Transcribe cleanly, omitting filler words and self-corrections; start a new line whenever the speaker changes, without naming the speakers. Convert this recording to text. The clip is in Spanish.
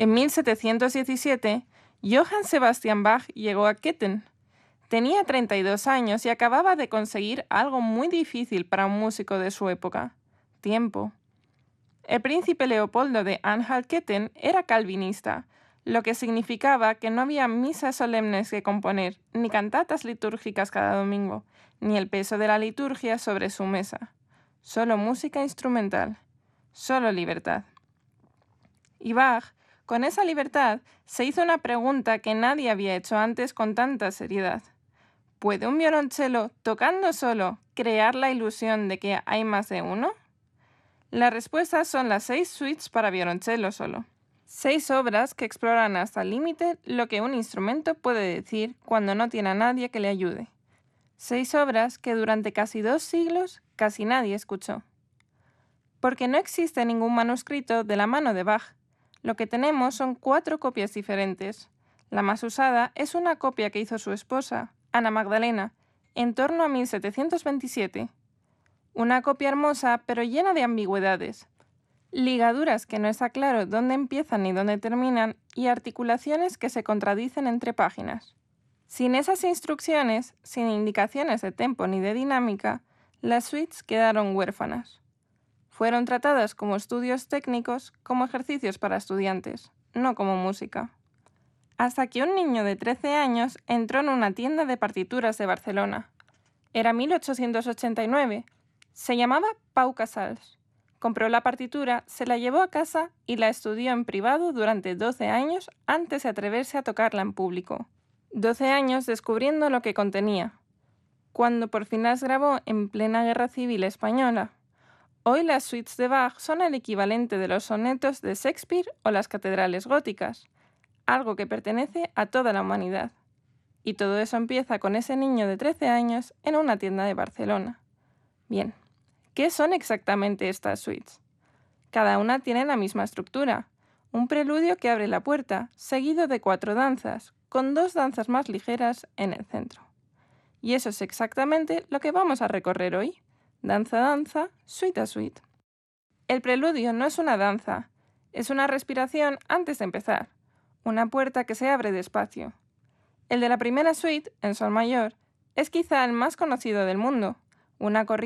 En 1717, Johann Sebastian Bach llegó a Köthen. Tenía 32 años y acababa de conseguir algo muy difícil para un músico de su época: tiempo. El príncipe Leopoldo de Anhalt-Köthen era calvinista, lo que significaba que no había misas solemnes que componer, ni cantatas litúrgicas cada domingo, ni el peso de la liturgia sobre su mesa. Solo música instrumental, solo libertad. Y Bach, con esa libertad, se hizo una pregunta que nadie había hecho antes con tanta seriedad. ¿Puede un violonchelo, tocando solo, crear la ilusión de que hay más de uno? La respuesta son las 6 suites para violonchelo solo. 6 obras que exploran hasta el límite lo que un instrumento puede decir cuando no tiene a nadie que le ayude. 6 obras que durante casi 2 siglos casi nadie escuchó. Porque no existe ningún manuscrito de la mano de Bach. Lo que tenemos son 4 copias diferentes. La más usada es una copia que hizo su esposa, Ana Magdalena, en torno a 1727. Una copia hermosa pero llena de ambigüedades. Ligaduras que no está claro dónde empiezan ni dónde terminan y articulaciones que se contradicen entre páginas. Sin esas instrucciones, sin indicaciones de tempo ni de dinámica, las suites quedaron huérfanas. Fueron tratadas como estudios técnicos, como ejercicios para estudiantes, no como música. Hasta que un niño de 13 años entró en una tienda de partituras de Barcelona. Era 1889. Se llamaba Pau Casals. Compró la partitura, se la llevó a casa y la estudió en privado durante 12 años antes de atreverse a tocarla en público. 12 años descubriendo lo que contenía. Cuando por fin las grabó en plena Guerra Civil Española. Hoy las suites de Bach son el equivalente de los sonetos de Shakespeare o las catedrales góticas, algo que pertenece a toda la humanidad. Y todo eso empieza con ese niño de 13 años en una tienda de Barcelona. Bien, ¿qué son exactamente estas suites? Cada una tiene la misma estructura, un preludio que abre la puerta, seguido de 4 danzas, con 2 danzas más ligeras en el centro. Y eso es exactamente lo que vamos a recorrer hoy. Danza a danza, suite a suite. El preludio no es una danza, es una respiración antes de empezar, una puerta que se abre despacio. El de la primera suite, en sol mayor, es quizá el más conocido del mundo, una corriente